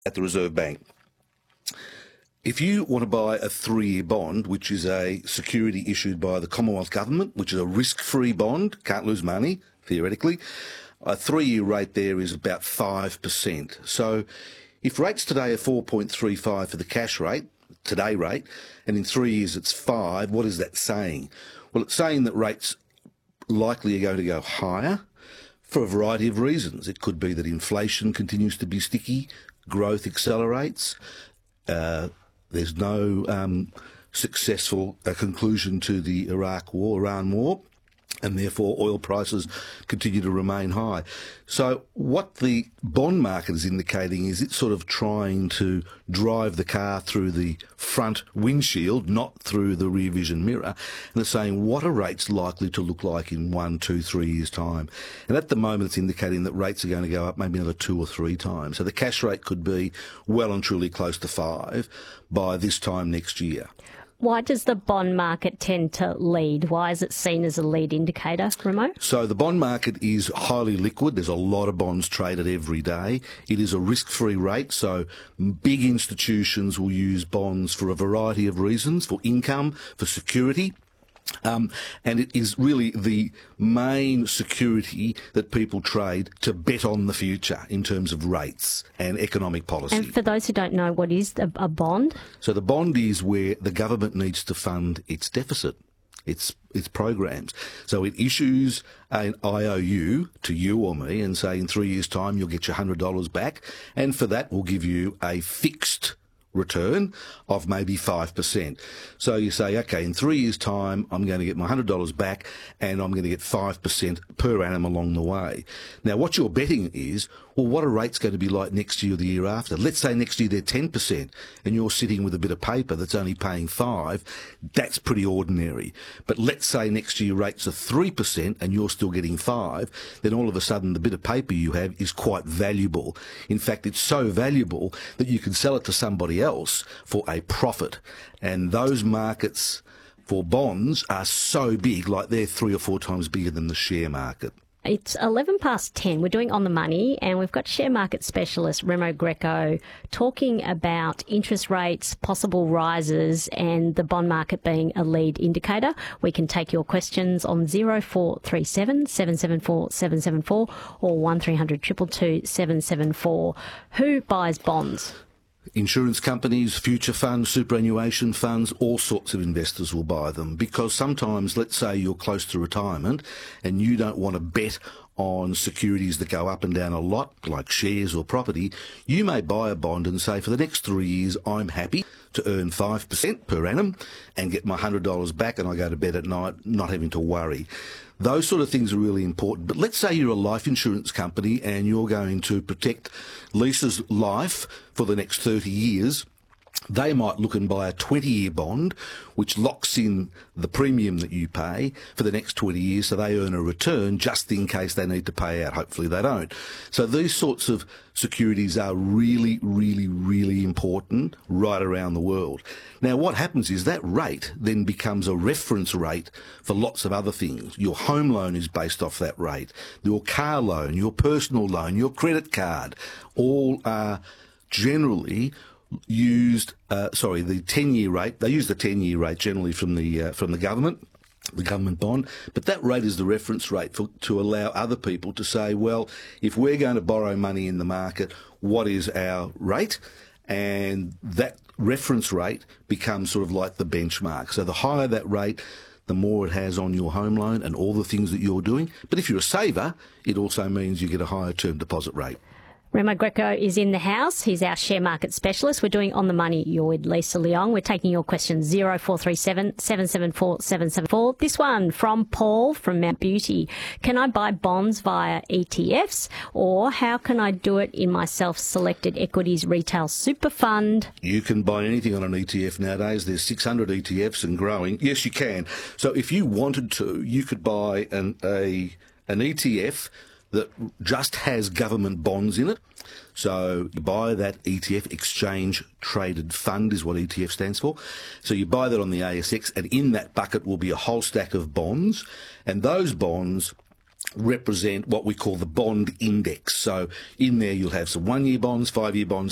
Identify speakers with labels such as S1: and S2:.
S1: at the Reserve Bank. If you want to buy a 3-year bond, which is a security issued by the Commonwealth Government, which is a risk-free bond, can't lose money, theoretically, a 3-year rate there is about 5%. So if rates today are 4.35 for the cash rate, today rate, and in 3 years it's 5, what is that saying? Well, it's saying that rates likely are going to go higher for a variety of reasons. It could be that inflation continues to be sticky, growth accelerates, there's no successful conclusion to the Iran war, and therefore oil prices continue to remain high. So what the bond market is indicating is it's sort of trying to drive the car through the front windshield, not through the rear vision mirror, and it's saying what are rates likely to look like in 1, 2, 3 years' time. And at the moment it's indicating that rates are going to go up maybe another 2 or 3 times. So the cash rate could be well and truly close to 5 by this time next year.
S2: Why does the bond market tend to lead? Why is it seen as a lead indicator, Remo?
S1: So the bond market is highly liquid. There's a lot of bonds traded every day. It is a risk-free rate, so big institutions will use bonds for a variety of reasons, for income, for security. And it is really the main security that people trade to bet on the future in terms of rates and economic policy.
S2: And for those who don't know, what is a bond?
S1: So the bond is where the government needs to fund its deficit, its programs. So it issues an IOU to you or me and say in 3 years' time you'll get your $100 back, and for that we'll give you a fixed return of maybe 5%. So you say, okay, in 3 years' time, I'm going to get my $100 back and I'm going to get 5% per annum along the way. Now, what you're betting is, well, what are rates going to be like next year or the year after? Let's say next year they're 10% and you're sitting with a bit of paper that's only paying 5. That's pretty ordinary. But let's say next year rates are 3% and you're still getting 5, then all of a sudden the bit of paper you have is quite valuable. In fact, it's so valuable that you can sell it to somebody else for a profit. And those markets for bonds are so big, like they're 3 or 4 times bigger than the share market.
S2: It's 11 past 10. We're doing On the Money, and we've got share market specialist Remo Greco talking about interest rates, possible rises, and the bond market being a lead indicator. We can take your questions on 0437 774 774 or 1300 222 774. Who buys bonds?
S1: Insurance companies, future funds, superannuation funds, all sorts of investors will buy them because sometimes, let's say you're close to retirement and you don't want to bet on securities that go up and down a lot, like shares or property. You may buy a bond and say, for the next 3 years, I'm happy to earn 5% per annum and get my $100 back, and I go to bed at night not having to worry. Those sort of things are really important. But let's say you're a life insurance company and you're going to protect Lisa's life for the next 30 years. They might look and buy a 20-year bond, which locks in the premium that you pay for the next 20 years, so they earn a return just in case they need to pay out. Hopefully they don't. So these sorts of securities are really, really, really important right around the world. Now, what happens is that rate then becomes a reference rate for lots of other things. Your home loan is based off that rate. Your car loan, your personal loan, your credit card, all are generally used, the 10-year rate. They use the 10-year rate generally from the government bond, but that rate is the reference rate to allow other people to say, well, if we're going to borrow money in the market, what is our rate? And that reference rate becomes sort of like the benchmark. So the higher that rate, the more it has on your home loan and all the things that you're doing. But if you're a saver, it also means you get a higher term deposit rate.
S2: Remo Greco is in the house. He's our share market specialist. We're doing On the Money. You're with Lisa Leong. We're taking your questions 0437 774 774. This one from Paul from Mount Beauty. Can I buy bonds via ETFs, or how can I do it in my self-selected equities retail super fund?
S1: You can buy anything on an ETF nowadays. There's 600 ETFs and growing. Yes, you can. So if you wanted to, you could buy an ETF that just has government bonds in it. So you buy that ETF, Exchange Traded Fund is what ETF stands for. So you buy that on the ASX, and in that bucket will be a whole stack of bonds, and those bonds represent what we call the bond index. So in there you'll have some 1-year bonds, 5-year bonds,